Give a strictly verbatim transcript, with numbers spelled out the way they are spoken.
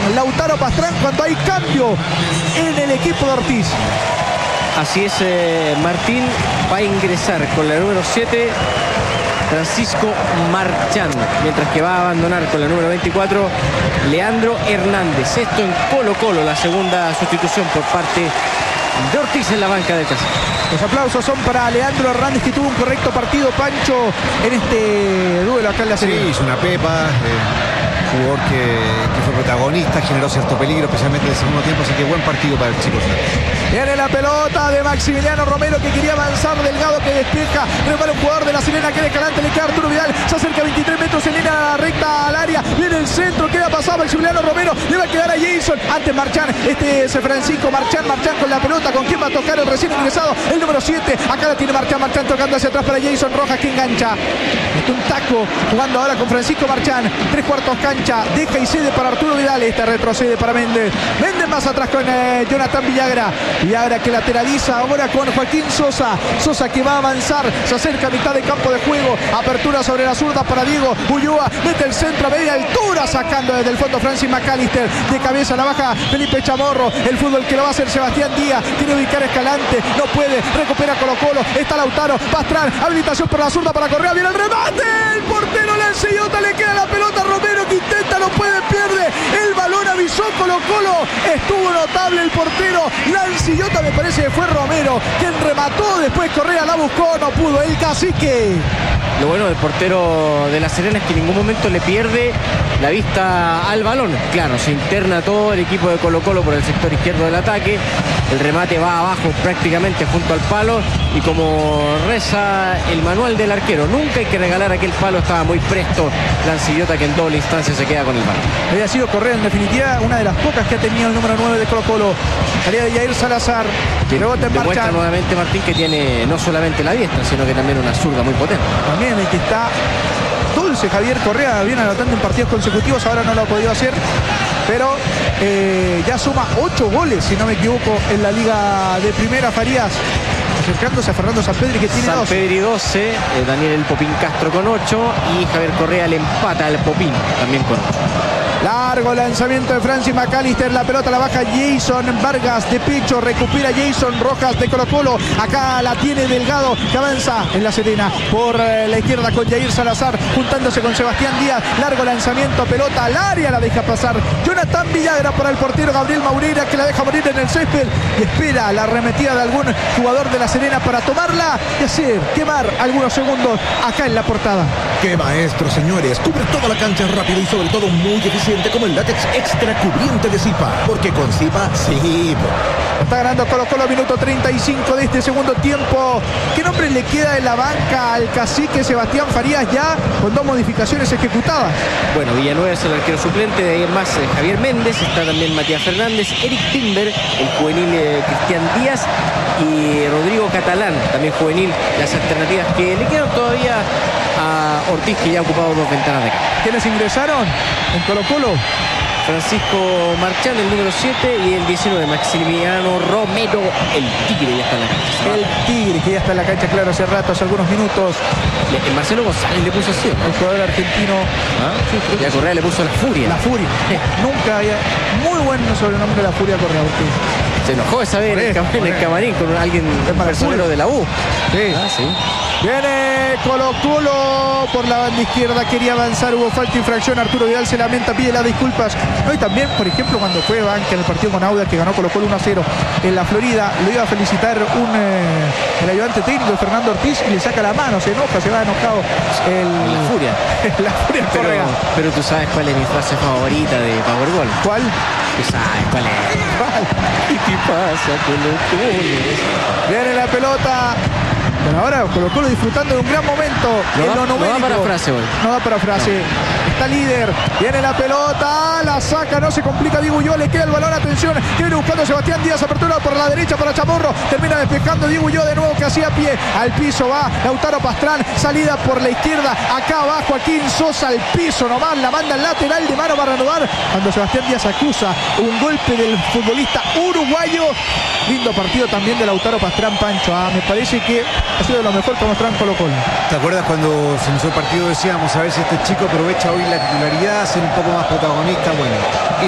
Lautaro Pastrán cuando hay cambio en el equipo de Ortiz. Así es, eh, Martín va a ingresar con la número siete Francisco Marchán, mientras que va a abandonar con la número veinticuatro Leandro Hernández. Esto en Colo Colo, la segunda sustitución por parte de Ortiz en la banca de casa. Los aplausos son para Leandro Hernández, que tuvo un correcto partido, Pancho, en este duelo acá en la serie. Sí, hizo una pepa, eh, jugador que, que fue protagonista, generó cierto peligro, especialmente en el segundo tiempo, así que buen partido para el chico. Viene la pelota de Maximiliano Romero, que quería avanzar, Delgado que despeja, repara un jugador de la Serena, que de Calante, le queda Arturo Vidal, se acerca a veintitrés metros en línea recta al área, viene el centro, queda pasado Maximiliano Romero, le va a quedar a Jason, ante Marchán, este es Francisco Marchán, Marchán con la pelota, con quien va a tocar el recién ingresado, el número siete, acá la tiene Marchán, Marchán tocando hacia atrás para Jason Rojas, que engancha, este un taco, jugando ahora con Francisco Marchán, tres cuartos cancha, deja y cede para Arturo Vidal, esta retrocede para Méndez, Méndez más atrás con eh, Jonathan Villagra, Villagra que lateraliza ahora con Joaquín Sosa, Sosa que va a avanzar, se acerca a mitad de campo de juego, apertura sobre la zurda para Diego Ulloa, mete el centro a media altura, sacando desde el fondo Francis McAllister, de cabeza la baja Felipe Chamorro, el fútbol que lo va a hacer Sebastián Díaz, quiere ubicar a Escalante, no puede, recupera Colo Colo, está Lautaro, Pastrán, habilitación por la zurda para Correa, viene el remate, el portero Lancillota, le queda la pelota a Romero, que intenta, no puede, pierde, el balón avisó Colo Colo, estuvo notable el portero Lancillota, me parece que fue Romero quien remató, después Correa la buscó, no pudo, el Cacique. Lo bueno del portero de La Serena es que en ningún momento le pierde la vista al balón. Claro, se interna todo el equipo de Colo Colo por el sector izquierdo del ataque. El remate va abajo prácticamente junto al palo. Y como reza el manual del arquero, nunca hay que regalar aquel palo. Estaba muy presto Lancillota, que en doble instancia se queda con el balón. Había sido Correa en definitiva una de las pocas que ha tenido el número nueve de Colo Colo. Salida de Jair Salazar. Rebota en Demuestra marcha nuevamente Martín que tiene no solamente la diestra, sino que también una zurda muy potente. También el que está dulce, Javier Correa, viene anotando en partidos consecutivos, ahora no lo ha podido hacer, pero eh, ya suma ocho goles, si no me equivoco, en la Liga de Primera. Farías acercándose a Fernando Sampedri, que tiene San dos. Pedri doce, eh, Daniel El Popín Castro con ocho y Javier Correa le empata al Popín también con ocho. Largo lanzamiento de Francis McAllister, la pelota la baja Jason Vargas de pecho, recupera Jason Rojas de Colo Colo, acá la tiene Delgado, que avanza en La Serena por eh, la izquierda con Jair Salazar, juntándose con Sebastián Díaz, largo lanzamiento, pelota al área, la deja pasar Jonathan Villagra para el portero Gabriel Maureira, que la deja morir en el césped y espera la arremetida de algún jugador de La Serena para tomarla y hacer quemar algunos segundos acá en la portada. ¡Qué maestro, señores! Cubre toda la cancha rápido y sobre todo muy eficiente como el látex extra cubriente de Zipa. Porque con Zipa, sí. Está ganando Colo Colo, minuto treinta y cinco de este segundo tiempo. ¿Qué nombre le queda en la banca al Cacique Sebastián Farías, ya con dos modificaciones ejecutadas? Bueno, Villanueva es el arquero suplente, de ahí en más eh, Javier Méndez, está también Matías Fernández, Eric Timber, el juvenil eh, Cristian Díaz y Rodrigo Catalán, también juvenil, las alternativas que le quedan todavía a Ortiz, que ya ha ocupado dos ventanas de campo. ¿Quiénes ingresaron en Colo Colo? Francisco Marchán, el número siete, y el diecinueve, Maximiliano Romero, el Tigre, ya está en la cancha. El Tigre, que ya está en la cancha, claro, hace rato, hace algunos minutos. Le, Marcelo González le puso así, ¿no? El jugador argentino. ¿Ah? Sí, y a Correa le puso la Furia. La Furia. Nunca había. Muy buen sobrenombre la Furia Correa. Porque se enojó esa vez en el, cam en el camarín con alguien, un personero de la U. Sí. Ah, sí. Viene Colo Colo por la banda izquierda, quería avanzar, hubo falta, infracción, Arturo Vidal se lamenta, pide las disculpas. No, y también, por ejemplo, cuando fue banca en el partido con Audax, que ganó Colo Colo uno a cero en la Florida, lo iba a felicitar un eh, el ayudante técnico, Fernando Ortiz, y le saca la mano, se enoja, se va enojado. El, la Furia. la Furia pero, Correa. Pero tú sabes cuál es mi frase favorita de Powerball. ¿Cuál? Tú sabes cuál es. ¿Cuál? ¿Y qué pasa con los goles? Viene la pelota. Bueno, ahora Colo Colo disfrutando de un gran momento. No, en da, lo no da para frase hoy. No da para frase. No. Está líder. Viene la pelota. La saca. No se complica Diego Ulloa. Le queda el balón. Atención. Que viene buscando Sebastián Díaz. Apertura por la derecha para Chamorro. Termina despejando Diego Ulloa de nuevo, que hacía pie. Al piso va Lautaro Pastrán. Salida por la izquierda. Acá va Joaquín Sosa al piso nomás. La manda al lateral de mano para renovar. Cuando Sebastián Díaz acusa un golpe del futbolista uruguayo. Lindo partido también de Lautaro Pastrán, Pancho. Ah, me parece que ha sido lo mejor que mostró en Colo Colo. ¿Te acuerdas cuando se inició el partido? Decíamos, a ver si este chico aprovecha hoy la titularidad, ser un poco más protagonista. Bueno,